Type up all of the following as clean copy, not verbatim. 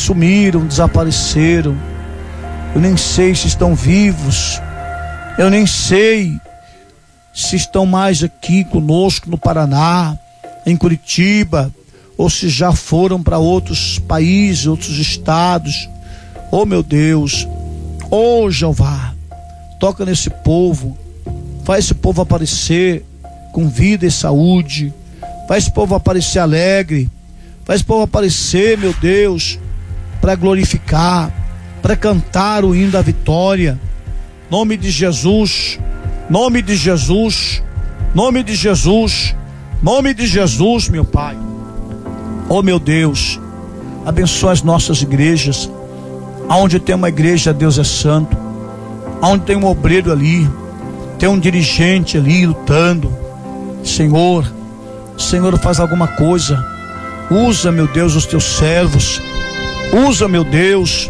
sumiram, desapareceram. Eu nem sei se estão vivos. Eu nem sei se estão mais aqui conosco no Paraná, em Curitiba, ou se já foram para outros países, outros estados. Oh meu Deus, oh Jeová, toca nesse povo, faz esse povo aparecer com vida e saúde, faz esse povo aparecer alegre, faz esse povo aparecer, meu Deus, para glorificar, para cantar o hino da vitória. Nome de Jesus, nome de Jesus, nome de Jesus, nome de Jesus, meu Pai. Oh meu Deus, abençoa as nossas igrejas. Aonde tem uma igreja, Deus é santo. Aonde tem um obreiro ali, tem um dirigente ali lutando. Senhor, faz alguma coisa. Usa, meu Deus, os teus servos. Usa, meu Deus,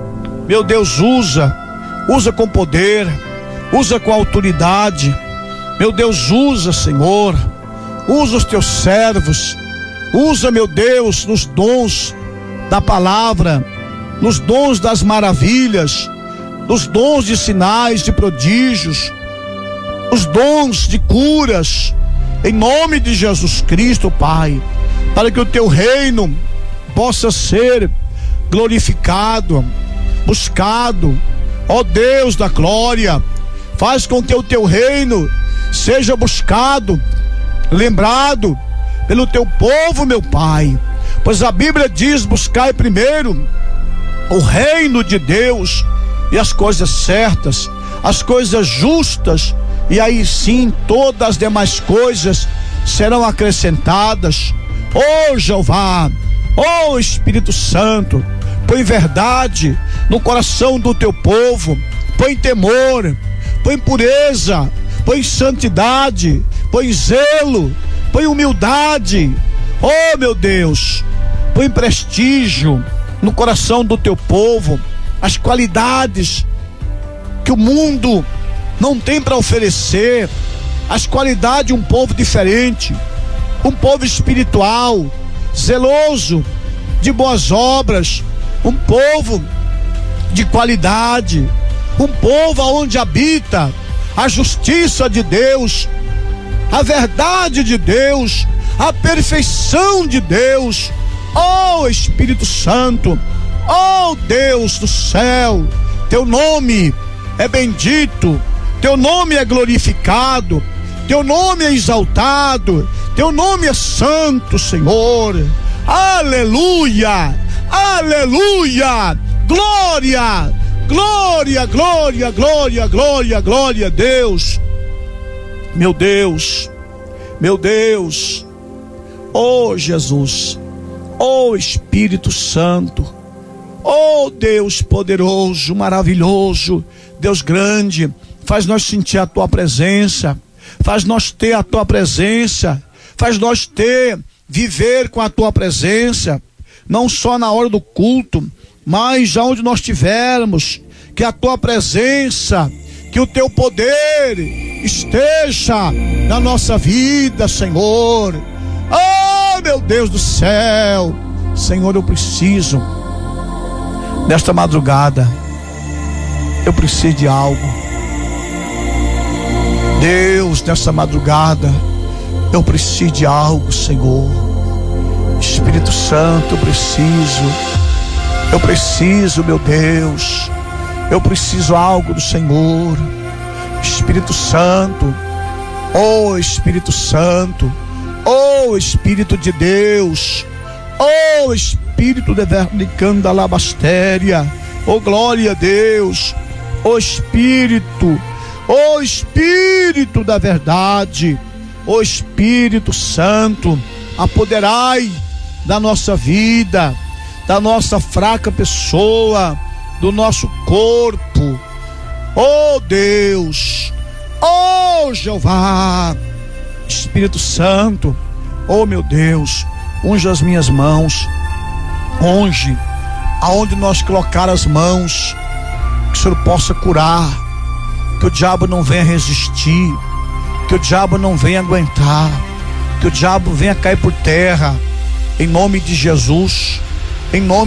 usa com poder, usa com autoridade. Meu Deus, usa, Senhor, usa os teus servos. Usa, meu Deus, nos dons da palavra, nos dons das maravilhas, nos dons de sinais, de prodígios, os dons de curas, em nome de Jesus Cristo, Pai, para que o teu reino possa ser glorificado, buscado. Ó Deus da glória, faz com que o teu reino seja buscado, lembrado pelo teu povo, meu Pai, pois a Bíblia diz: buscai primeiro o reino de Deus e as coisas certas, as coisas justas, e aí sim todas as demais coisas serão acrescentadas. Oh Jeová, oh Espírito Santo, põe verdade no coração do teu povo, põe temor, põe pureza, põe santidade, põe zelo, põe humildade. Oh meu Deus, põe prestígio no coração do teu povo, as qualidades que o mundo não tem para oferecer, as qualidades de um povo diferente, um povo espiritual, zeloso, de boas obras, um povo de qualidade, um povo onde habita a justiça de Deus, a verdade de Deus, a perfeição de Deus. Oh Espírito Santo, oh Deus do céu, teu nome é bendito, teu nome é glorificado, teu nome é exaltado, teu nome é santo, Senhor. Aleluia, aleluia, glória, glória, glória, glória, glória, glória a Deus. Meu Deus, meu Deus, oh Jesus, oh Espírito Santo, oh Deus poderoso, maravilhoso, Deus grande, faz nós sentir a tua presença, faz nós ter a tua presença, faz nós viver com a tua presença, não só na hora do culto, mas aonde nós estivermos, que a tua presença, que o teu poder esteja na nossa vida, Senhor. Oh meu Deus do céu, Senhor, eu preciso nesta madrugada, eu preciso de algo. Deus, nessa madrugada eu preciso de algo, Senhor. Espírito Santo, eu preciso, meu Deus, eu preciso algo do Senhor. Espírito Santo, oh Espírito Santo, oh Espírito de Deus, oh Espírito de Vernicanda Labastéria, oh glória a Deus, oh Espírito da verdade, oh Espírito Santo, apoderai da nossa vida, da nossa fraca pessoa, do nosso corpo. Oh Deus, oh Jeová, Espírito Santo, oh meu Deus, unge as minhas mãos, unge aonde nós colocar as mãos, que o Senhor possa curar, que o diabo não venha resistir, que o diabo não venha aguentar, que o diabo venha cair por terra, em nome de Jesus, em nome